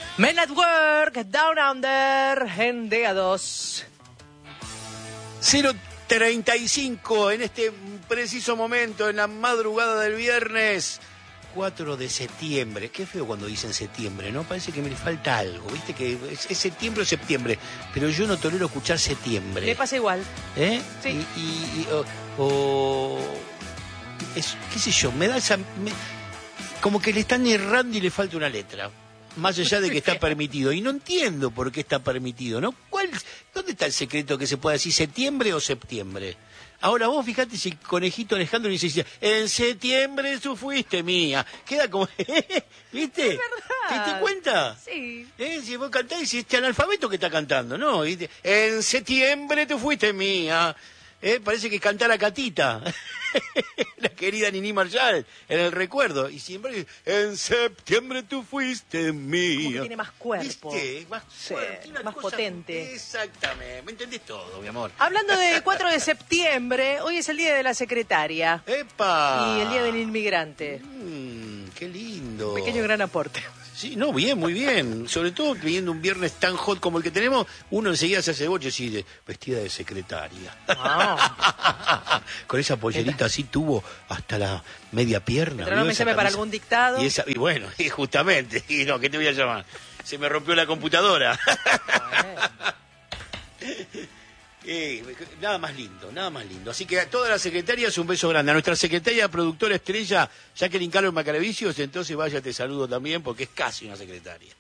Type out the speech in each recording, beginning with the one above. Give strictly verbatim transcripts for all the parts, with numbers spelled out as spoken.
Men at Work, Down Under, en D A dos. cero treinta y cinco en este preciso momento, en la madrugada del viernes cuatro de septiembre. Qué feo cuando dicen septiembre, ¿no? Parece que me falta algo, ¿viste? Que es, es septiembre o septiembre, pero yo no tolero escuchar septiembre. Me pasa igual. ¿Eh? Sí. Y, y, y, o, o es, qué sé yo, me da esa... Me, como que le están errando y le falta una letra. Más allá de que está permitido. Y no entiendo por qué está permitido, ¿no? ¿Cuál, ¿Dónde está el secreto que se pueda decir septiembre o septiembre? Ahora vos fijate si Conejito Alejandro dice, en septiembre tú fuiste mía. Queda como, ¿viste? Es verdad. ¿Te das cuenta? Sí. ¿Eh? Si vos cantás y si este analfabeto que está cantando, ¿no? ¿Viste? En septiembre tú fuiste mía. ¿Eh? Parece que cantara Catita, la querida Nini Marshall, en el recuerdo. Y siempre, en septiembre tú fuiste mía. Como que tiene más cuerpo. ¿Viste? Más, Sí, fuerte, una más cosa- potente. Exactamente, me entendés todo, mi amor. Hablando de cuatro de septiembre, hoy es el día de la secretaria ¡Epa! y el día del inmigrante. Mm, qué lindo. Pequeño gran aporte. Sí, no, bien, muy bien. Sobre todo teniendo un viernes tan hot como el que tenemos, uno enseguida se hace boche así de vestida de secretaria. Ah. Con esa pollerita así tuvo hasta la media pierna. Pero no ¿vio me esa llame para camisa? algún dictado. Y, esa, y bueno, y justamente, y no, ¿qué te voy a llamar? Se me rompió la computadora. Eh, nada más lindo, nada más lindo. Así que a todas las secretarias un beso grande. A nuestra secretaria productora estrella, Jacqueline Carlos Macaravicios, entonces vaya, te saludo también porque es casi una secretaria.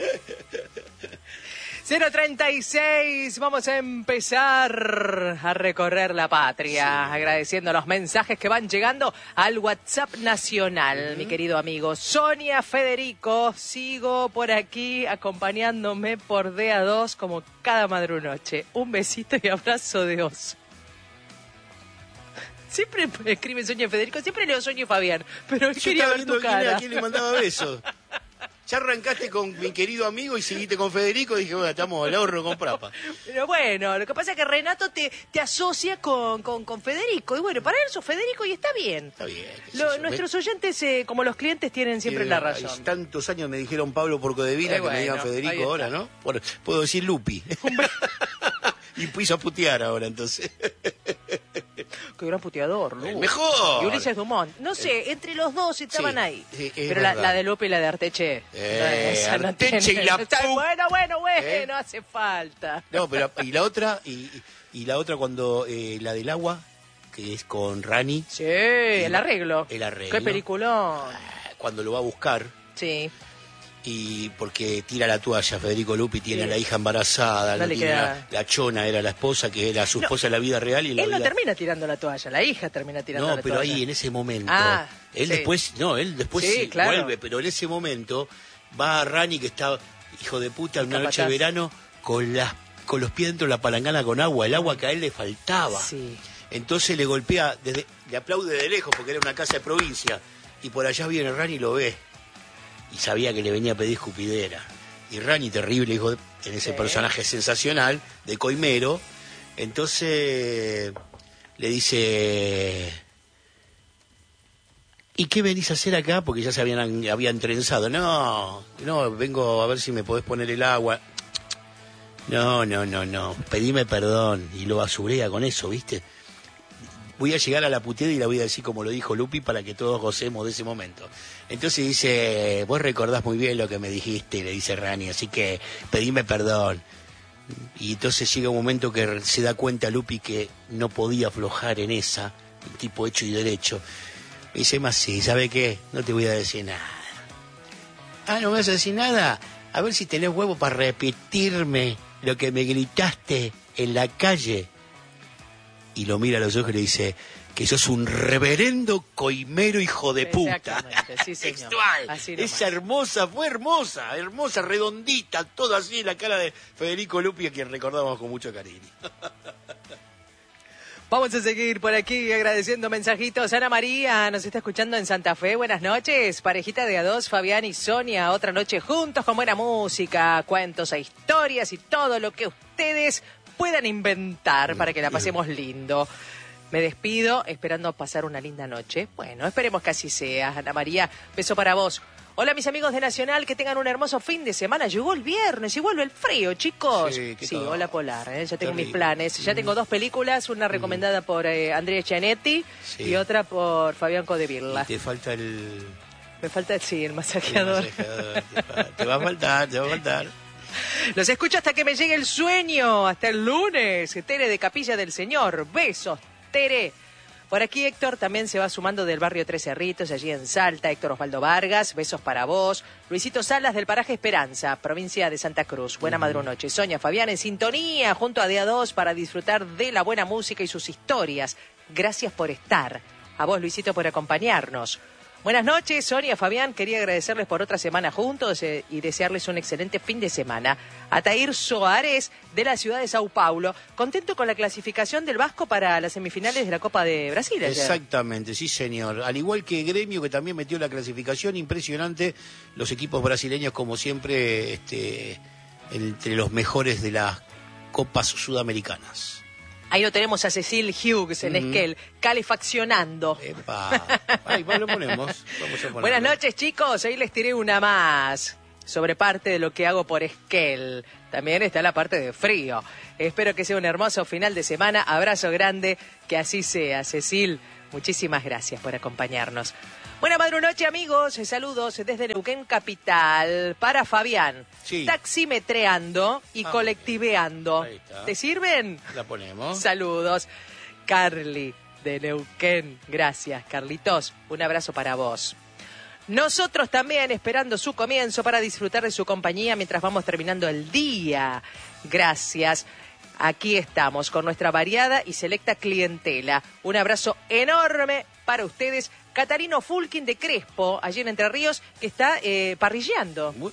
cero treinta y seis, vamos a empezar a recorrer la patria, Sí. agradeciendo los mensajes que van llegando al WhatsApp nacional, mi querido amigo. Sonia Federico, sigo por aquí acompañándome por D A dos como cada madrunoche. Un besito y abrazo de oso. Siempre escribe Sonia Federico, siempre leo Sonia y Fabián, pero hoy Yo quería estaba ver tu viendo quién era cara. quien le mandaba besos. Ya arrancaste con mi querido amigo y seguiste con Federico. Dije, bueno, estamos al ahorro con Prapa. Pero bueno, lo que pasa es que Renato te, te asocia con, con, con Federico. Y bueno, para él sos Federico y está bien. Está bien. qué sé Lo- yo. nuestros oyentes, eh, como los clientes, tienen siempre Eh, la hay razón. Tantos años me dijeron Pablo Porcodevila Eh, que bueno, me digan ahí Federico está. ahora, ¿no? Bueno, puedo decir Lupi. Y piso a putear ahora, entonces. Qué gran puteador, Lu. El mejor. Y Ulises Dumont. No sé, entre los dos estaban Sí, ahí. sí, es Pero la, verdad. la de Lupe y la de Arteche. Eh, esa no Arteche tiene- y la Está- pu- Bueno, bueno, bueno, ¿Eh? no hace falta. No, pero y la otra, y, y la otra cuando eh, la del agua, que es con Rani, Sí, el arreglo. el arreglo. Qué peliculón. cuando lo va a buscar, Sí. y porque tira la toalla, Federico Lupi tiene Sí. a la hija embarazada, No no le tiene queda- la, la chona era la esposa, que era su No, esposa en la vida real y en la Él no vida... termina tirando la toalla, la hija termina tirando No, la pero toalla. ahí en ese momento, Ah, él sí. después, no, él después Sí, sí claro. vuelve, pero en ese momento va a Rani, que está, hijo de puta, una noche de Capataz. verano, con las con los pies dentro de la palangana con agua, el agua que a él le faltaba. Sí. Entonces le golpea, desde, le aplaude de lejos porque era una casa de provincia, y por allá viene Rani y lo ve, y sabía que le venía a pedir escupidera. Y Rani, terrible hijo de, en ese Sí. personaje sensacional de Coimero, entonces le dice, ¿y qué venís a hacer acá? Porque ya se habían, habían trenzado. No, no, vengo a ver si me podés poner el agua. No, no, no, no, pedime perdón. Y lo basurea con eso, ¿viste? Voy a llegar a la puteada y la voy a decir como lo dijo Lupi para que todos gocemos de ese momento. Entonces dice, vos recordás muy bien lo que me dijiste, le dice Rani, así que pedime perdón. Y entonces llega un momento que se da cuenta Lupi que no podía aflojar en esa, el tipo hecho y derecho. Me dice, más sí, ¿sabe qué? No te voy a decir nada. Ah, ¿no me vas a decir nada? A ver si tenés huevo para repetirme lo que me gritaste en la calle. Y lo mira a los ojos y le dice que sos un reverendo coimero hijo de puta. Exactamente, sí, señor. Textual. Así nomás. Esa hermosa, fue hermosa, hermosa, redondita, todo así en la cara de Federico Lupi, a quien recordamos con mucho cariño. Vamos a seguir por aquí agradeciendo mensajitos. Ana María nos está escuchando en Santa Fe. Buenas noches. Parejita de a dos, Fabián y Sonia. Otra noche juntos con buena música, cuentos e historias y todo lo que ustedes puedan inventar para que la pasemos lindo. Me despido esperando pasar una linda noche. Bueno, esperemos que así sea. Ana María, beso para vos. Hola mis amigos de Nacional, que tengan un hermoso fin de semana. Llegó el viernes y vuelve el frío, chicos. Sí, sí todo. Hola Polar, ¿eh? Ya tengo Terrible. mis planes. Ya tengo dos películas, una recomendada por eh, Andrea Cianetti Sí. y otra por Fabián Codevilla. Y te falta el... Me falta, sí, el el masajeador. masajeador. Te fa- Te va a faltar, te va a faltar. Los escucho hasta que me llegue el sueño. Hasta el lunes. Tere de Capilla del Señor. Besos, Tere. Por aquí Héctor también se va sumando del barrio Tres Cerritos, allí en Salta. Héctor Osvaldo Vargas, besos para vos. Luisito Salas del paraje Esperanza, provincia de Santa Cruz. Buena madrunoche. Sonia Fabián en sintonía junto a D A dos para disfrutar de la buena música y sus historias. Gracias por estar. A vos, Luisito, por acompañarnos. Buenas noches, Sonia, Fabián. Quería agradecerles por otra semana juntos eh, y desearles un excelente fin de semana. Atair Soares, de la ciudad de Sao Paulo, contento con la clasificación del Vasco para las semifinales de la Copa de Brasil ayer. Exactamente, sí señor. Al igual que Gremio, que también metió la clasificación, impresionante. Los equipos brasileños, como siempre, este, entre los mejores de las Copas Sudamericanas. Ahí lo tenemos a Cecil Hughes en Mm. Esquel, calefaccionando. Epa, ahí va, lo ponemos. Vamos a ponerlo. Buenas noches, chicos. Ahí les tiré una más sobre parte de lo que hago por Esquel. También está la parte de frío. Espero que sea un hermoso final de semana. Abrazo grande, que así sea. Cecil, muchísimas gracias por acompañarnos. Buena madrunoche, amigos. Saludos desde Neuquén Capital para Fabián. Sí. Taximetreando y Ah, colectiveando. ahí está. ¿Te sirven? La ponemos. Saludos. Carly de Neuquén. Gracias, Carlitos. Un abrazo para vos. Nosotros también esperando su comienzo para disfrutar de su compañía mientras vamos terminando el día. Gracias. Aquí estamos con nuestra variada y selecta clientela. Un abrazo enorme para ustedes. Catarino Fulkin de Crespo, allí en Entre Ríos, que está eh, parrilleando. Muy-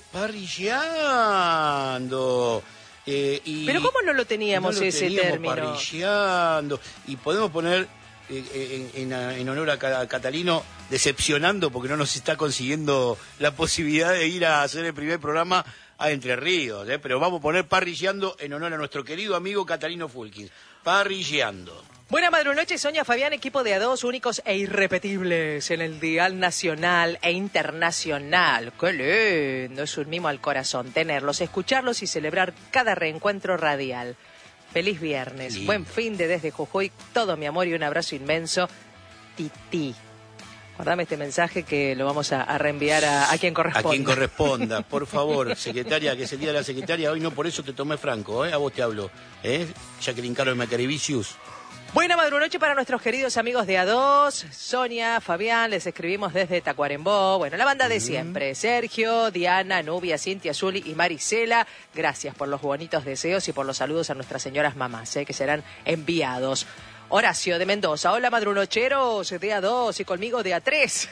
Parrilleando. Eh, y Pero ¿cómo no lo teníamos no lo ese teníamos, término? Parrilleando. Y podemos poner eh, en, en- en honor a Ca- a Catalino, decepcionando porque no nos está consiguiendo la posibilidad de ir a hacer el primer programa a Entre Ríos. ¿eh? Pero vamos a poner parrilleando en honor a nuestro querido amigo Catalino Fulkin. Parrilleando. Buena madrunoche, Sonia Fabián, equipo de A dos, únicos e irrepetibles en el dial nacional e internacional. ¡Qué lindo! Es un mimo al corazón tenerlos, escucharlos y celebrar cada reencuentro radial. Feliz viernes, Lindo. buen fin de desde Jujuy, todo mi amor y un abrazo inmenso. Titi. Guardame este mensaje que lo vamos a, a reenviar a, a quien corresponda. A quien corresponda, por favor, secretaria, que es el día de la secretaria. Hoy no, por eso te tomé franco, ¿eh? A vos te hablo. ¿eh? Jacqueline Carol Macarevicius. Buena madrunoche para nuestros queridos amigos de A dos, Sonia, Fabián, les escribimos desde Tacuarembó, bueno, la banda de siempre, Sergio, Diana, Nubia, Cintia, Zuli y Marisela, gracias por los bonitos deseos y por los saludos a nuestras señoras mamás, eh, que serán enviados. Horacio de Mendoza, hola madrunocheros de A dos y conmigo de A tres.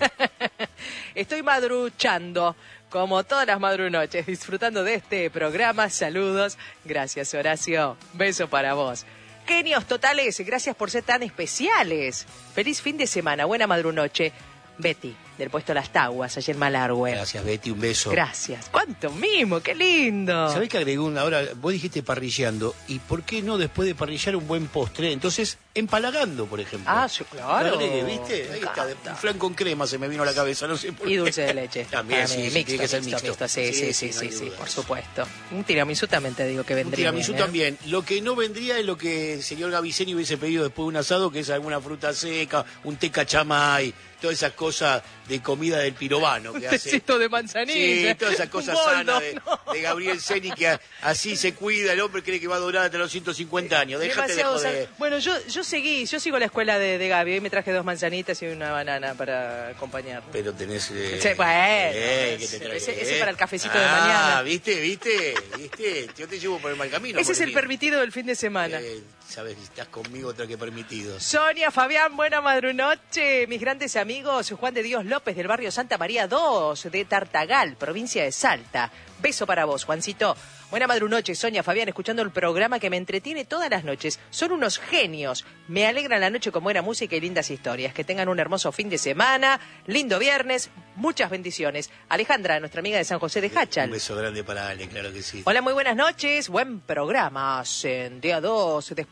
Estoy madruchando, como todas las madrunoches, disfrutando de este programa, saludos, gracias Horacio, beso para vos. Genios totales, gracias por ser tan especiales. Feliz fin de semana, buena madrunoche. Betty, del puesto Las Taguas, allí en Malargüe. Gracias, Betty, un beso. Gracias. ¿Cuánto mimo? ¡Qué lindo! ¿Sabés que agregó una hora? Vos dijiste parrilleando, ¿y por qué no después de parrillar un buen postre? Entonces, empalagando, por ejemplo. Ah, sí, claro. Lo agregué, ¿viste? Me Ahí está, de- encanta. un flan con crema se me vino a la cabeza, no sé por Y qué. dulce de leche. También, sí, sí, mixto, tiene que ser mixto, mixto. mixto. Sí, sí, sí, no sí, hay sí, dudas. por supuesto. Un tiramisú también te digo que Un vendría tiramisú bien, ¿eh? también. Lo que no vendría es lo que el señor Gaviceni hubiese pedido después de un asado, que es alguna fruta seca, un té cachamay, todas esas cosas de comida del pirobano que Un hace. tecito de manzanilla. Sí, todas esas cosas Un boldo, sanas de, no. de Gabriel Ceni, que a- así se cuida, el hombre cree que va a durar hasta los ciento cincuenta años. Déjate de Demasiado joder. sal- Bueno, yo, yo seguí, yo sigo la escuela de, de Gaby. Hoy me traje dos manzanitas y una banana para acompañar. Pero tenés... eh, Sí, bueno, eh, ¿qué te ese- traes? ese- ese Eh. para el cafecito de Ah, mañana. ¿viste? ¿Viste? ¿Viste? Yo te llevo por el mal camino. Ese es el porque, permitido del fin de semana. eh, sabes, estás conmigo otra que permitido. Sonia, Fabián, buena madrunoche. Mis grandes amigos, Juan de Dios López del barrio Santa María dos de Tartagal, provincia de Salta. Beso para vos, Juancito. Buena madrunoche, Sonia, Fabián, escuchando el programa que me entretiene todas las noches. Son unos genios. Me alegra la noche con buena música y lindas historias. Que tengan un hermoso fin de semana, lindo viernes, muchas bendiciones. Alejandra, nuestra amiga de San José de Un Hachal. beso grande para Ale, claro que sí. Hola, muy buenas noches. Buen programa. En día dos, después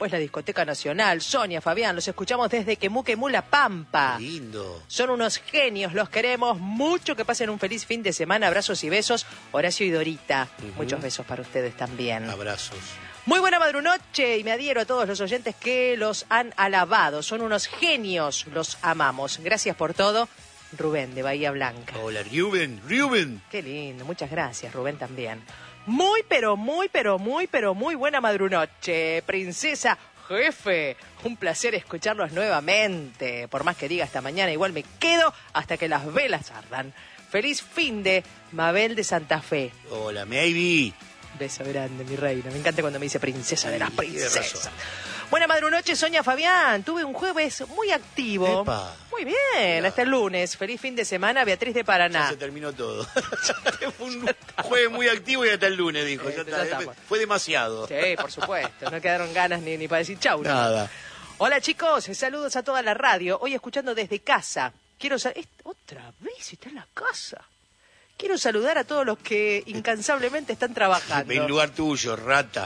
después la Discoteca Nacional. Sonia, Fabián, los escuchamos desde Quemú, Quemú, La Pampa. Qué lindo. Son unos genios, los queremos mucho, que pasen un feliz fin de semana. Abrazos y besos, Horacio y Dorita. Uh-huh. Muchos besos para ustedes también. Abrazos. Muy buena madrunoche y me adhiero a todos los oyentes que los han alabado. Son unos genios, los amamos. Gracias por todo. Rubén, de Bahía Blanca. Hola, Rubén, Rubén. Qué lindo, muchas gracias, Rubén también. Muy, pero muy, pero muy, pero muy buena madrunoche, princesa, jefe. Un placer escucharlos nuevamente. Por más que diga esta mañana, igual me quedo hasta que las velas ardan. Feliz fin de Mabel de Santa Fe. Hola, Maybe. Beso grande, mi reina. Me encanta cuando me dice princesa de las princesas. Buena madrunoche, Sonia, Fabián. Tuve un jueves muy activo. Epa. Muy bien, Mira. Hasta el lunes. Feliz fin de semana, Beatriz de Paraná. Ya se terminó todo. Fue un jueves muy activo y hasta el lunes, dijo. Sí, ya ya está. Fue demasiado. Sí, por supuesto. No quedaron ganas ni, ni para decir chau. Nada. Hola, chicos. Saludos a toda la radio. Hoy escuchando desde casa. Quiero saber... Otra vez está en la casa. Quiero saludar a todos los que incansablemente están trabajando. En lugar tuyo, rata.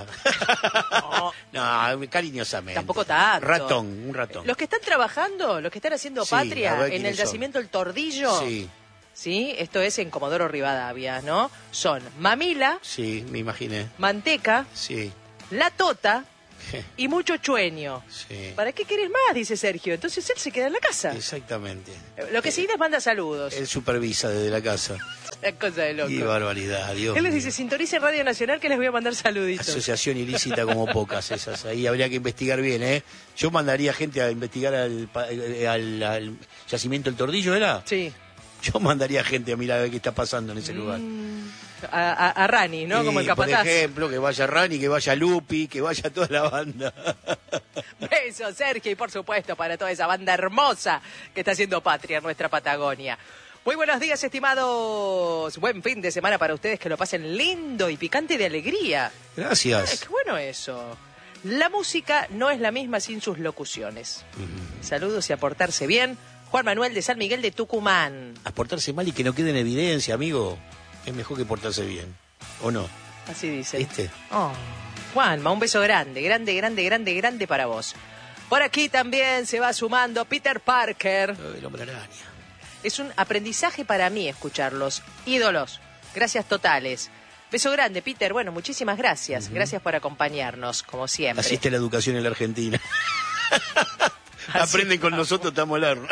No, no, cariñosamente. Tampoco tanto. Ratón, un ratón. Los que están trabajando, los que están haciendo Sí, patria en el yacimiento El Tordillo. Sí. Sí, esto es en Comodoro Rivadavia, ¿no? Son Mamila. Sí, me imaginé. Manteca. Sí. La Tota. Y mucho chueño. Sí. ¿Para qué querés más? Dice Sergio. Entonces él se queda en la casa. Exactamente. Lo que sí les manda saludos. Él supervisa desde la casa. Es cosa de loco. Qué barbaridad, Dios Él les mío. dice, sintonicen Radio Nacional que les voy a mandar saluditos. Asociación ilícita como pocas esas. Ahí habría que investigar bien, ¿eh? Yo mandaría gente a investigar al, al, al yacimiento El Tordillo, ¿era? Sí. Yo mandaría gente a mirar a ver qué está pasando en ese mm, lugar. A, a, a Rani, ¿no? Sí, Como el capataz. por ejemplo, que vaya Rani, que vaya Lupi, que vaya toda la banda. Besos, Sergio, y por supuesto para toda esa banda hermosa que está haciendo patria en nuestra Patagonia. Muy buenos días, estimados. Buen fin de semana para ustedes, que lo pasen lindo y picante de alegría. Gracias. Ay, qué bueno eso. La música no es la misma sin sus locuciones. Uh-huh. Saludos y a portarse bien. Juan Manuel de San Miguel de Tucumán. A portarse mal y que no quede en evidencia, amigo. Es mejor que portarse bien, ¿o no? Así dice. ¿Viste? Oh, Juanma, un beso grande, grande, grande, grande, grande para vos. Por aquí también se va sumando Peter Parker. El hombre araña. Es un aprendizaje para mí escucharlos. Ídolos, gracias totales. Beso grande, Peter. Bueno, muchísimas gracias. Uh-huh. Gracias por acompañarnos, como siempre. Así está la educación en la Argentina. Aprenden con nosotros, estamos al horno.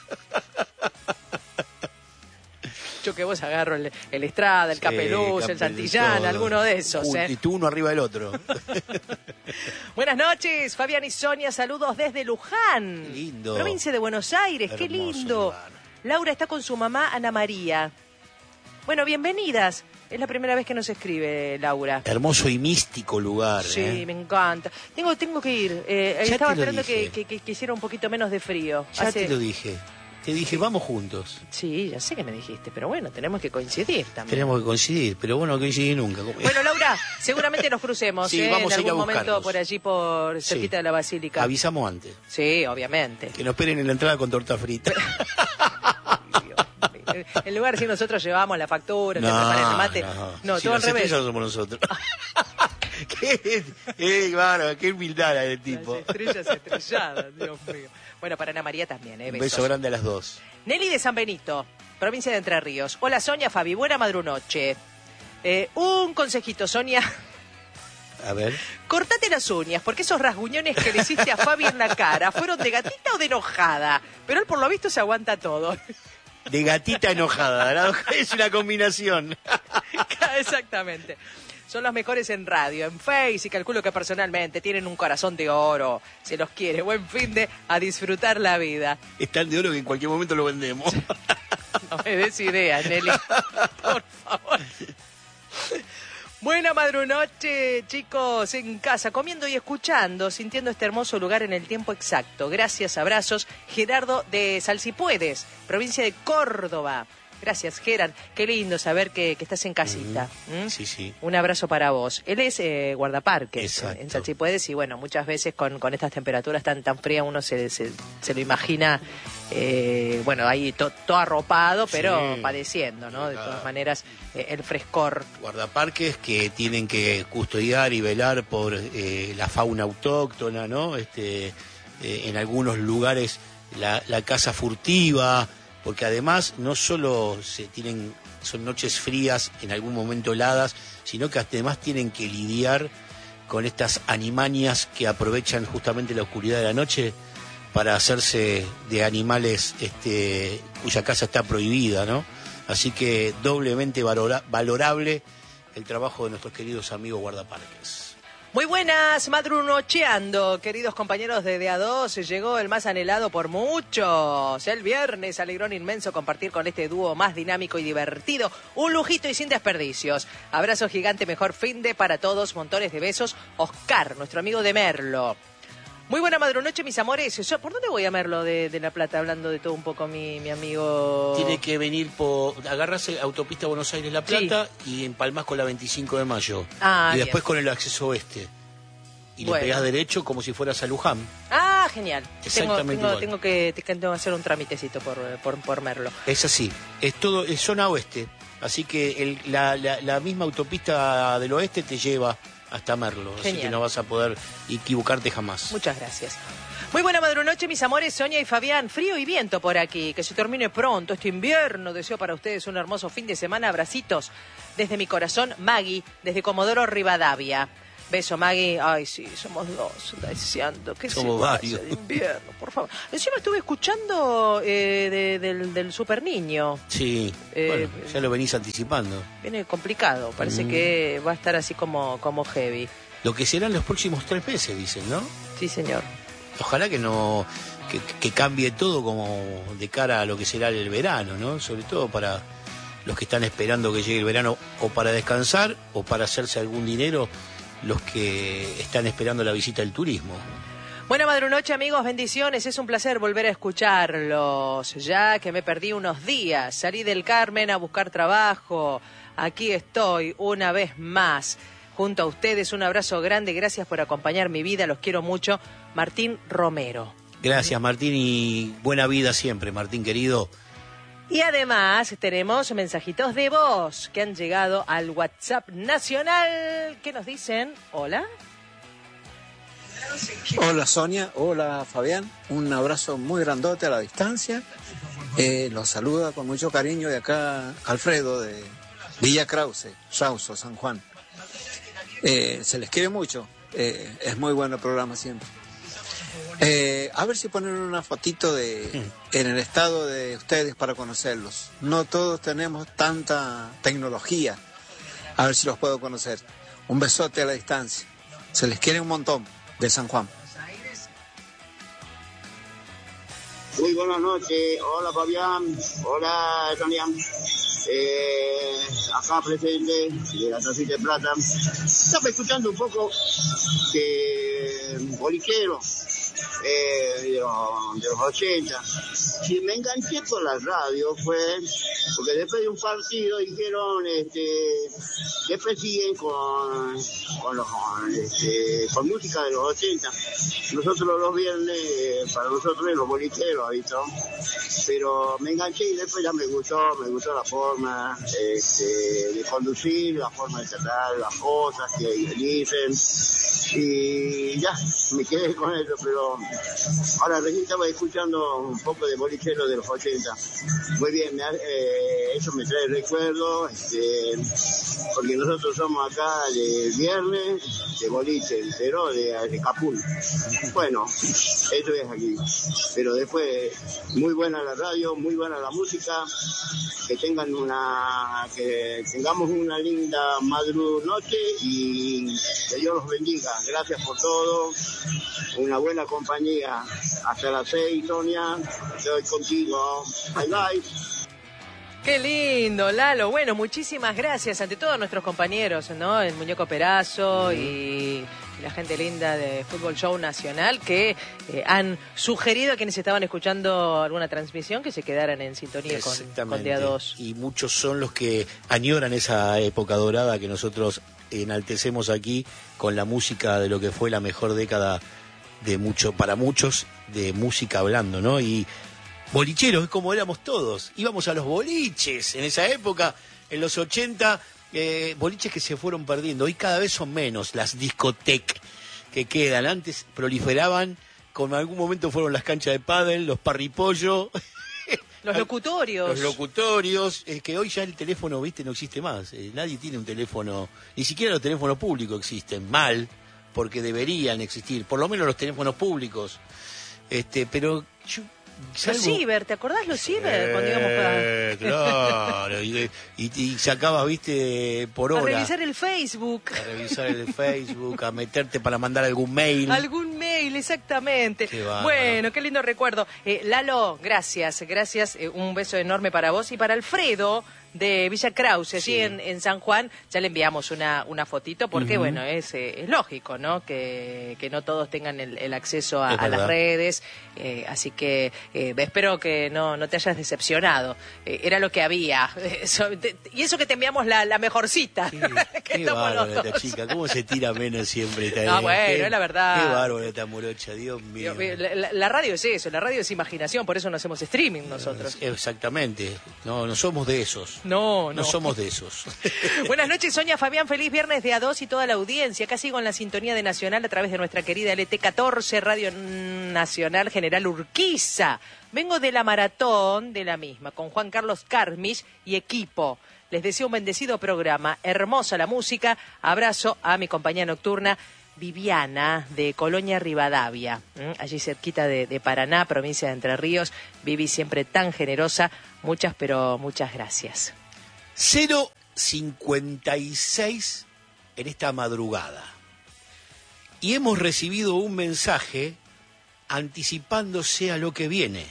Yo que vos agarro el, el Estrada, el sí, Capeluz, el Santillán, alguno de esos. Uh, ¿eh? Y tú uno arriba del otro. Buenas noches, Fabián y Sonia, saludos desde Luján. Qué lindo. Provincia de Buenos Aires, Hermoso, qué lindo. lugar. Laura está con su mamá, Ana María. Bueno, bienvenidas. Es la primera vez que nos escribe Laura. Hermoso y místico lugar. Sí, ¿eh? me encanta. Tengo, tengo que ir. Eh, Ya estaba te lo esperando que, dije. que, que, que hiciera un poquito menos de frío. Ya Hace... te lo dije. Te dije, vamos juntos. Sí, ya sé que me dijiste, pero bueno, tenemos que coincidir también. Tenemos que coincidir, pero bueno, no coincidí nunca. Bueno, Laura, seguramente nos crucemos Sí, ¿eh? vamos en a ir a algún momento buscarlos. por allí, por cerquita Sí. de la Basílica. Avisamos antes. Sí, obviamente. Que nos esperen en la entrada con torta frita. En lugar de si nosotros llevamos la factura, No, te preparen el mate. no, No, si todo al las revés. estrellas somos nosotros. qué, eh, bárbaro, qué humildad la del tipo. Las estrellas estrelladas, Dios mío. Bueno, para Ana María también, ¿eh? Un Besos. beso grande a las dos. Nelly de San Benito, provincia de Entre Ríos. Hola, Sonia, Fabi, buena madrunoche. Eh, un consejito, Sonia. A ver. Cortate las uñas, porque esos rasguñones que le hiciste a Fabi en la cara, ¿fueron de gatita o de enojada? Pero él por lo visto se aguanta todo. De gatita enojada, ¿verdad? Es una combinación. Exactamente. Son los mejores en radio, en Face, y calculo que personalmente tienen un corazón de oro. Se los quiere. Buen fin de a disfrutar la vida. Es tan de oro que en cualquier momento lo vendemos. No me des idea, Nelly. Por favor. Buena madrunoche, chicos, en casa, comiendo y escuchando, sintiendo este hermoso lugar en el tiempo exacto. Gracias, abrazos. Gerardo de Salsipuedes, provincia de Córdoba. Gracias, Geran. Qué lindo saber que, que estás en casita. Mm, ¿Mm? Sí, sí. Un abrazo para vos. Él es eh, guardaparques Exacto. en Salchipuedes y bueno, muchas veces con, con estas temperaturas tan tan frías uno se, se, se lo imagina, eh, bueno, ahí to, todo arropado, pero sí. padeciendo, ¿no? De Claro. todas maneras, eh, el frescor. Guardaparques que tienen que custodiar y velar por eh, la fauna autóctona, ¿no? Este, eh, en algunos lugares la, la caza furtiva, porque además no solo se tienen, son noches frías, en algún momento heladas, sino que además tienen que lidiar con estas animanias que aprovechan justamente la oscuridad de la noche para hacerse de animales este, cuya caza está prohibida, ¿no? Así que doblemente valora, valorable el trabajo de nuestros queridos amigos guardaparques. Muy buenas, madrunocheando, queridos compañeros de D A dos. Llegó el más anhelado por muchos. El viernes, alegrón inmenso compartir con este dúo más dinámico y divertido. Un lujito y sin desperdicios. Abrazo gigante, mejor fin de para todos. Montones de besos. Oscar, nuestro amigo de Merlo. Muy buena madrunoche, mis amores. Yo, ¿por dónde voy a Merlo de, de La Plata? Hablando de todo un poco, mi, mi amigo... Tiene que venir por... Agarrarse autopista Buenos Aires-La Plata sí. y empalmás con la veinticinco de mayo. Ah, y después bien. con el acceso oeste. Y bueno. le pegás derecho como si fueras a Luján. Ah, genial. Exactamente tengo, tengo, igual. tengo, que, tengo que hacer un tramitecito por, por, por Merlo. Es así. Es todo, es zona oeste. Así que el, la, la, la misma autopista del oeste te lleva hasta Merlo. Genial. Así que no vas a poder equivocarte jamás. Muchas gracias. Muy buena madrunoche, mis amores, Sonia y Fabián. Frío y viento por aquí. Que se termine pronto este invierno. Deseo para ustedes un hermoso fin de semana. Abracitos desde mi corazón, Maggie, desde Comodoro Rivadavia. Beso, Maggie. Ay, sí, somos dos, deseando que somos se varios. vaya el invierno, por favor. Encima estuve escuchando eh, de, del, del Super Niño. Sí, Eh, bueno, ya lo venís anticipando. Viene complicado, parece Mm. que va a estar así como, como heavy. Lo que serán los próximos tres meses, dicen, ¿no? Sí, señor. Ojalá que no que, que cambie todo como de cara a lo que será el verano, ¿no? Sobre todo para los que están esperando que llegue el verano o para descansar o para hacerse algún dinero, los que están esperando la visita del turismo. Buena madrunoche, amigos, bendiciones. Es un placer volver a escucharlos. Ya que me perdí unos días, salí del Carmen a buscar trabajo. Aquí estoy una vez más junto a ustedes. Un abrazo grande. Gracias por acompañar mi vida. Los quiero mucho. Martín Romero. Gracias, Martín, y buena vida siempre, Martín, querido. Y además tenemos mensajitos de voz que han llegado al WhatsApp nacional. ¿Qué nos dicen? Hola. Hola Sonia, hola Fabián, un abrazo muy grandote a la distancia. Eh, los saluda con mucho cariño de acá Alfredo de Villa Krause, Sauso, San Juan. Eh, se les quiere mucho, eh, es muy bueno el programa siempre. Eh, a ver si ponen una fotito de en el estado de ustedes para conocerlos. No todos tenemos tanta tecnología. A ver si los puedo conocer. Un besote a la distancia. Se les quiere un montón. De San Juan. Muy buenas noches. Hola Fabián. Hola Sonia. Eh, acá presente de la Tacita de Plata. Estaba escuchando un poco de bolichero. Eh, de, los, de los ochenta. Si me enganché por la radio fue porque después de un partido dijeron este, después siguen con con, los, con, este, con música de los ochenta. Nosotros los viernes, para nosotros los bolicheros, ¿visto? Pero me enganché y después ya me gustó, me gustó la forma este, de conducir, la forma de tratar las cosas que dicen. Y ya, me quedé con eso, pero ahora recién estaba escuchando un poco de bolichero de los ochenta. Muy bien, me, eh, eso me trae recuerdo, este, porque nosotros somos acá de viernes, de boliche, pero de, de Capul. Bueno, eso es aquí. Pero después, muy buena la radio, muy buena la música, que tengan una, que tengamos una linda madrunoche y que Dios los bendiga. Gracias por todo, una buena compañía. Hasta las seis, Sonia, estoy contigo. Bye bye. Qué lindo, Lalo. Bueno, muchísimas gracias ante todo a nuestros compañeros, ¿no? El Muñeco Perazo y la gente linda de Fútbol Show Nacional que eh, han sugerido a quienes estaban escuchando alguna transmisión que se quedaran en sintonía con, con D A dos. Y muchos son los que añoran esa época dorada que nosotros enaltecemos aquí con la música de lo que fue la mejor década de mucho, para muchos, de música hablando, ¿no? Y bolicheros, es como éramos todos. Íbamos a los boliches en esa época, en los ochenta, eh, boliches que se fueron perdiendo. Hoy cada vez son menos las discotecas que quedan. Antes proliferaban, como en algún momento fueron las canchas de pádel, los parripollos. Los locutorios. Los locutorios. Es que hoy ya el teléfono, viste, no existe más. Eh, nadie tiene un teléfono, ni siquiera los teléfonos públicos existen. Mal, porque deberían existir, por lo menos los teléfonos públicos. Este, pero yo... Los ciber, ¿te acordás los ciber? Eh, cuando íbamos a... Claro, y, y, y sacabas, viste, por hora. A revisar el Facebook. A revisar el Facebook, a meterte para mandar algún mail. Algún mail, exactamente. Qué bárbaro. Bueno, qué lindo recuerdo. Eh, Lalo, gracias, gracias. Eh, un beso enorme para vos y para Alfredo de Villa Krause, allí Sí. en, en San Juan. Ya le enviamos una, una fotito porque, Uh-huh. bueno, es, eh, es lógico, ¿no? Que, que no todos tengan el, el acceso a, Es a las verdad. redes. Eh, así que eh, espero que no, no te hayas decepcionado. Eh, era lo que había. Eso, te- y eso que te enviamos la, la mejorcita. Qué, que qué somos los bárbara esta dos. chica, cómo se tira menos siempre. Esta, No, bueno, qué, es la verdad. Qué bárbara esta morocha, Dios mío. La, la- la radio es eso, la radio es imaginación, por eso no hacemos streaming nosotros. Exactamente, no, no somos de esos. No, no. No somos de esos. Buenas noches, Sonia, Fabián, feliz viernes de A dos y toda la audiencia. Acá sigo en la sintonía de Nacional a través de nuestra querida L T catorce, Radio Nacional General Urquiza. Vengo de la maratón de la misma, con Juan Carlos Carmich y equipo. Les deseo un bendecido programa, hermosa la música. Abrazo a mi compañía nocturna, Viviana, de Colonia Rivadavia, ¿m? allí cerquita de, de Paraná, provincia de Entre Ríos. Vivi siempre tan generosa. Muchas, pero muchas gracias. cero cincuenta y seis en esta madrugada. Y hemos recibido un mensaje anticipándose a lo que viene.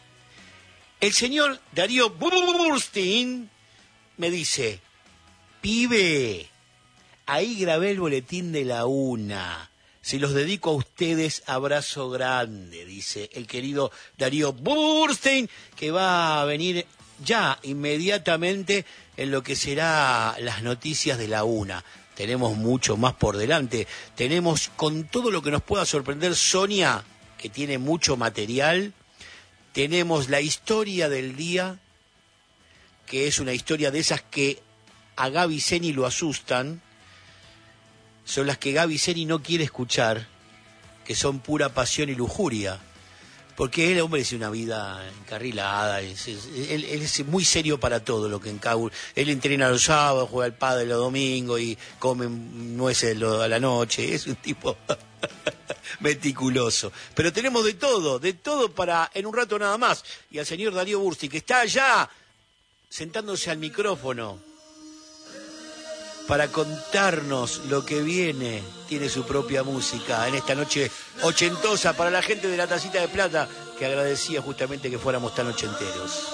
El señor Darío Burstein me dice: pibe, ahí grabé el boletín de la una. Se los dedico a ustedes, abrazo grande, dice el querido Darío Burstein, que va a venir ya inmediatamente en lo que será las noticias de la una. Tenemos mucho más por delante. Tenemos con todo lo que nos pueda sorprender Sonia, que tiene mucho material. Tenemos la historia del día, que es una historia de esas que a Gaby Zeni lo asustan. Son las que Gaby Zeni no quiere escuchar, que son pura pasión y lujuria. Porque el hombre es una vida encarrilada, es, es, él, él es muy serio para todo lo que encaura. Él entrena los sábados, juega al pádel los domingos y come nueces a la noche. Es un tipo meticuloso. Pero tenemos de todo, de todo para en un rato nada más. Y al señor Darío Burstein, que está allá sentándose al micrófono para contarnos lo que viene. Tiene su propia música en esta noche ochentosa para la gente de la Tacita de Plata, que agradecía justamente que fuéramos tan ochenteros.